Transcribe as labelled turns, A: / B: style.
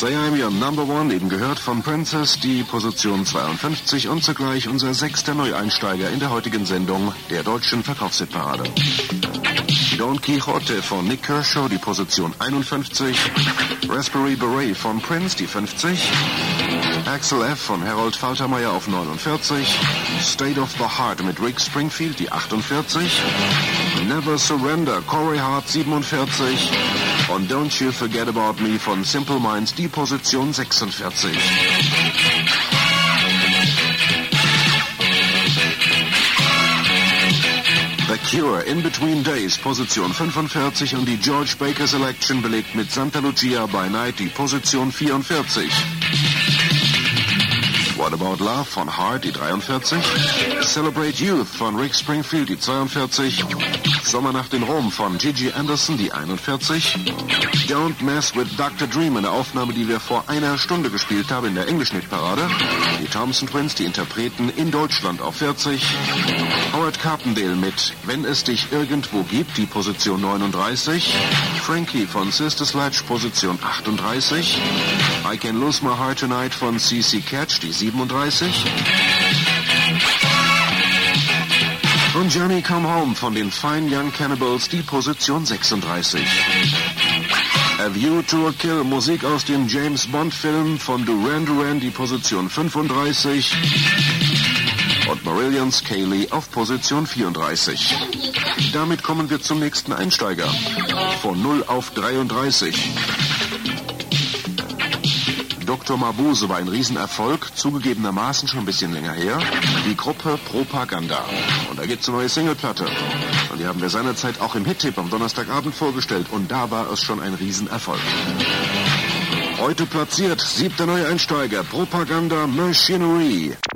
A: Say I'm Your Number One, eben gehört von Princess, die Position 52 und zugleich unser 6. Neueinsteiger in der heutigen Sendung der deutschen Verkaufshitparade. Don Quixote von Nick Kershaw, die Position 51. Raspberry Beret von Prince, die 50. Axel F. von Harold Faltermeyer auf 49. State of the Heart mit Rick Springfield, die 48. Never Surrender, Corey Hart, 47. Und Don't You Forget About Me von Simple Minds, die Position 46. The Cure, In Between Days, Position 45 und die George Baker Selection belegt mit Santa Lucia by Night die Position 44. What About Love von Heart, die 43. Celebrate Youth von Rick Springfield, die 42. Sommernacht in Rom von Gigi Anderson, die 41. Don't Mess with Dr. Dream, eine Aufnahme, die wir vor einer Stunde gespielt haben in der englischen Hitparade. Die Thompson Twins, die Interpreten in Deutschland auf 40. Howard Carpendale mit Wenn es dich irgendwo gibt, die Position 39. Frankie von Sister Sledge, Position 38. I Can Lose My Heart Tonight von CC Catch, die 37. Und Johnny Come Home von den Fine Young Cannibals, die Position 36. A View to a Kill, Musik aus dem James Bond Film von Duran Duran, die Position 35. Und Marillions Kaylee auf Position 34. Damit kommen wir zum nächsten Einsteiger. Von 0 auf 33. Dr. Mabuse war ein Riesenerfolg, zugegebenermaßen schon ein bisschen länger her. Die Gruppe Propaganda. Und da gibt's eine neue Singleplatte. Und die haben wir seinerzeit auch im Hit-Tipp am Donnerstagabend vorgestellt. Und da war es schon ein Riesenerfolg. Heute platziert, 7. Neueinsteiger, Propaganda Machinery.